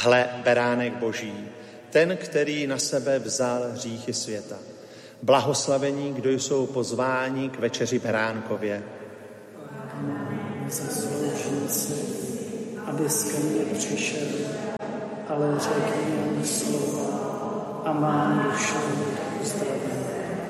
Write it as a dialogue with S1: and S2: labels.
S1: Hle, beránek Boží, ten, který na sebe vzal hříchy světa. Blahoslavení, kdo jsou pozváni k večeři beránkově.
S2: Zasloužím si, abys ke mně přišel, ale řekni jen slovo a má duše uzdravení.